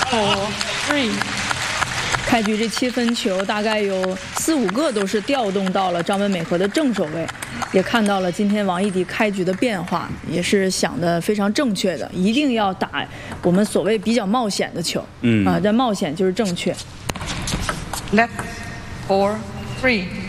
4-3。 开局这7分球大概有4、5个都是调动到了张本美和的正手位，也看到了今天王艺迪开局的变化，也是想的非常正确的，一定要打我们所谓比较冒险的球。这冒险就是正确。 Left 4-3。